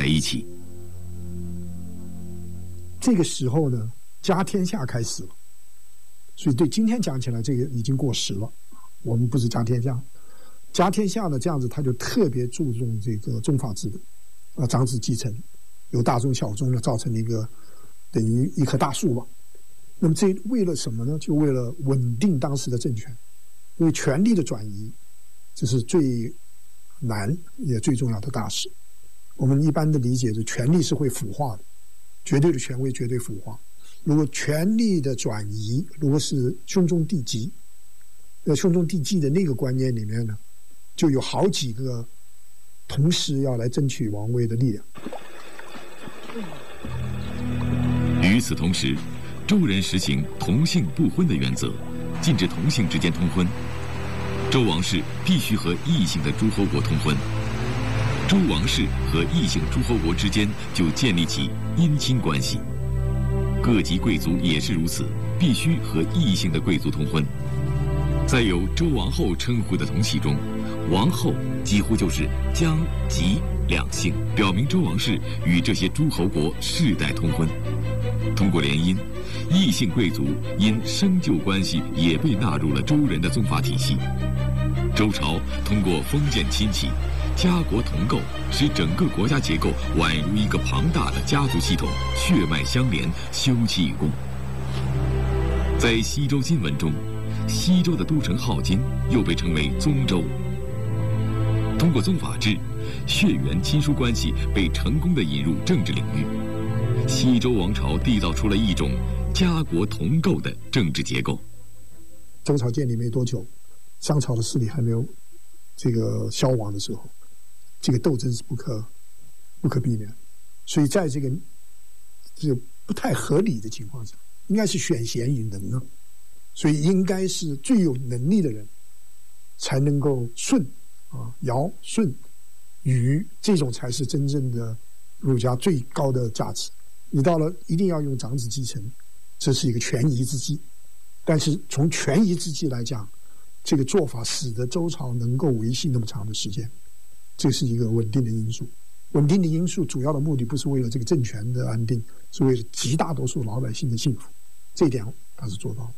一起。 这个时候呢，家天下开始了，所以对今天讲起来，这个已经过时了。我们不是家天下，家天下呢这样子，他就特别注重这个宗法制的，长子继承，由大宗小宗呢造成了一个等于一棵大树吧。那么这为了什么呢？就为了稳定当时的政权，因为权力的转移，这是最难也最重要的大事。我们一般的理解，就权力是会腐化的，绝对的权威绝对腐化。如果权力的转移，如果是兄终弟及，兄终弟及的那个观念里面呢，就有好几个同时要来争取王位的力量。 与此同时，周人实行同姓不婚的原则，禁止同姓之间通婚。周王室必须和异姓的诸侯国通婚，周王室和异姓诸侯国之间就建立起姻亲关系。各级贵族也是如此，必须和异姓的贵族通婚。在有周王后称呼的同系中，王后几乎就是姜、吉两姓，表明周王室与这些诸侯国世代通婚。通过联姻，异姓贵族因生就关系也被纳入了周人的宗法体系。周朝通过封建亲戚、家国同构，使整个国家结构宛如一个庞大的家族系统，血脉相连，休戚与共。在西周新闻中，西周的都城镐京又被称为宗周。通过宗法制，血缘亲疏关系被成功地引入政治领域。西周王朝缔造出了一种家国同构的政治结构。 周朝建立没多久，商朝的势力还没有这个消亡的时候，这个斗争是不可避免。所以在这个不太合理的情况下，应该是选贤与能啊，所以应该是最有能力的人才能够尧舜禹，这种才是真正的儒家最高的价值。你到了一定要用长子继承，这是一个权宜之计。但是从权宜之计来讲，这个做法使得周朝能够维系那么长的时间，这是一个稳定的因素。稳定的因素主要的目的不是为了这个政权的安定，是为了极大多数老百姓的幸福，这一点他是做到了。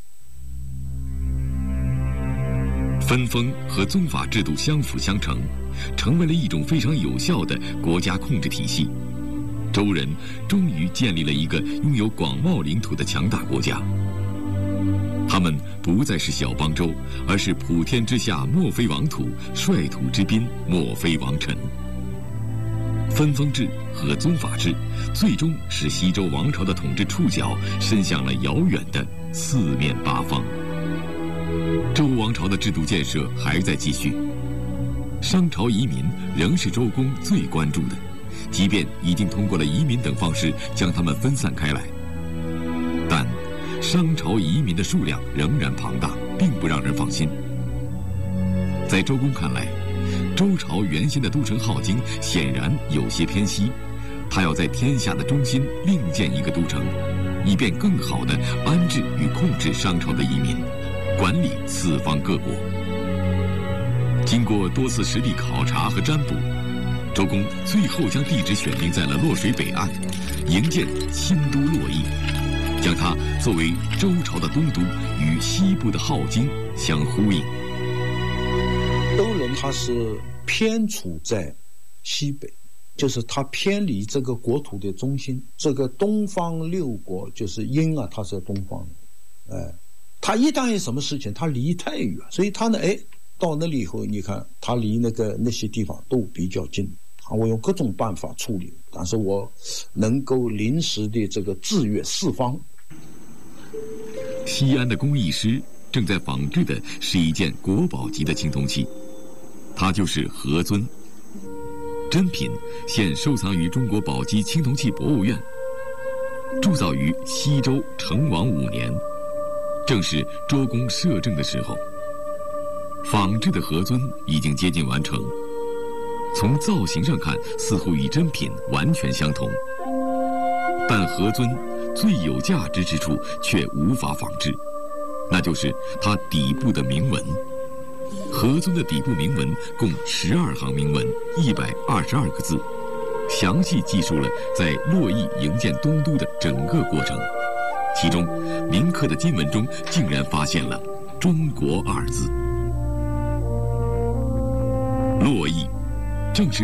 分封和宗法制度相辅相成，成为了一种非常有效的国家控制体系。周人终于建立了一个拥有广袤领土的强大国家。他们不再是小邦州，而是普天之下莫非王土，率土之滨莫非王臣。分封制和宗法制最终使西周王朝的统治触角伸向了遥远的四面八方。周王朝的制度建设还在继续，商朝移民仍是周公最关注的，即便已经通过了移民等方式将他们分散开来，但商朝移民的数量仍然庞大，并不让人放心。在周公看来，周朝原先的都城镐京显然有些偏西，他要在天下的中心另建一个都城，以便更好地安置与控制商朝的移民，管理四方各国。经过多次实地考察和占卜，周公最后将地址选定在了洛水北岸，营建新都洛邑，将它作为周朝的东都，与西部的镐京相呼应。 周人他是偏处在西北，就是他偏离这个国土的中心。这个东方六国就是殷啊，他是东方的，他一旦有什么事情，他离太远，所以他呢，到那里以后，你看他离那些地方都比较近。我用各种办法处理，但是我能够临时的这个制约四方。 西安的工艺师正在仿制的是一件国宝级的青铜器，它就是何尊。真品现收藏于中国宝鸡青铜器博物院，铸造于西周成王5年，正是周公摄政的时候。仿制的何尊已经接近完成，从造型上看似乎与真品完全相同，但何尊最有价值之处却无法仿制，那就是它底部的铭文。何尊的底部铭文共12行铭文，122个字， 详细记述了在洛邑营建东都的整个过程。其中，铭刻的金文中竟然发现了“中国”二字。洛邑正是